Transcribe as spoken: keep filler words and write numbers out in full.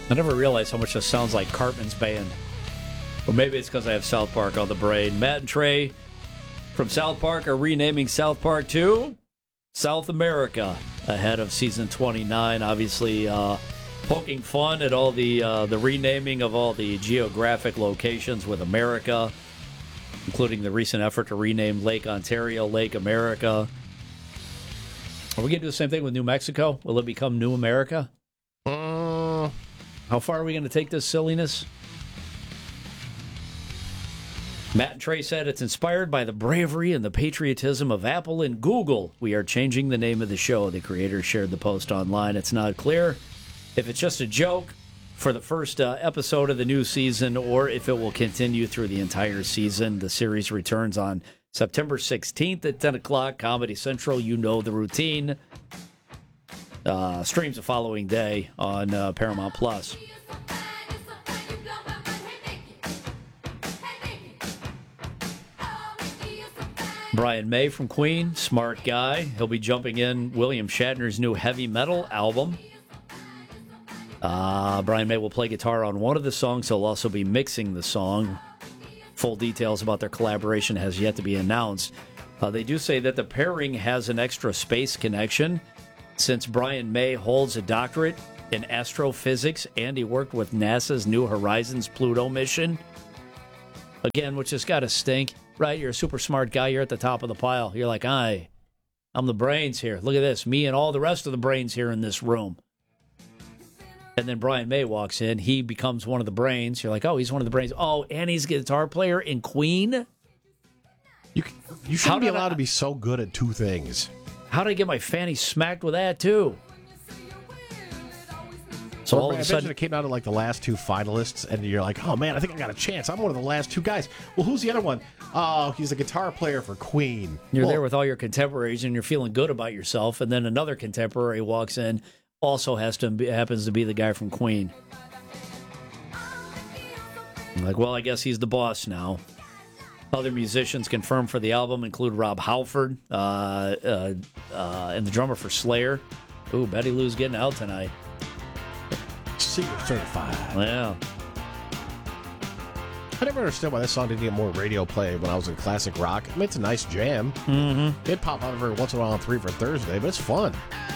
I never realized how much this sounds like Cartman's band. Or maybe it's because I have South Park on the brain. Matt and Trey from South Park are renaming South Park to South America ahead of season twenty-nine. Obviously, uh, poking fun at all the uh, the renaming of all the geographic locations with America, including the recent effort to rename Lake Ontario Lake America. Are we going to do the same thing with New Mexico? Will it become New America? Uh, How far are we going to take this silliness? Matt and Trey said it's inspired by the bravery and the patriotism of Apple and Google. We are changing the name of the show. The creators shared the post online. It's not clear if it's just a joke for the first uh, episode of the new season or if it will continue through the entire season. The series returns on September sixteenth at ten o'clock. Comedy Central, you know the routine. Uh, streams the following day on uh, Paramount Plus. Brian May from Queen, smart guy. He'll be jumping in William Shatner's new heavy metal album. Uh, Brian May will play guitar on one of the songs. He'll also be mixing the song. Full details about their collaboration has yet to be announced. Uh, they do say that the pairing has an extra space connection since Brian May holds a doctorate in astrophysics and he worked with NASA's New Horizons Pluto mission. Again, which has got to stink, right? You're a super smart guy. You're at the top of the pile. You're like, I, I'm the brains here. Look at this. Me and all the rest of the brains here in this room. And then Brian May walks in. He becomes one of the brains. You're like, oh, he's one of the brains. Oh, and he's a guitar player in Queen? You, you shouldn't be allowed I, to be so good at two things. How did I get my fanny smacked with that, too? So or all of a sudden it came out of like the last two finalists, and you're like, oh, man, I think I got a chance. I'm one of the last two guys. Well, who's the other one? Oh, he's a guitar player for Queen. You're well, there with all your contemporaries, and you're feeling good about yourself, and then another contemporary walks in, also has to be, happens to be the guy from Queen. I'm like, well, I guess he's the boss now. Other musicians confirmed for the album include Rob Halford uh, uh, uh, and the drummer for Slayer. Ooh, Betty Lou's getting out tonight. Secret certified. Yeah. I never understood why this song didn't get more radio play when I was in classic rock. I mean, it's a nice jam. Mm-hmm. It'd pop out every once in a while on three for Thursday, but it's fun.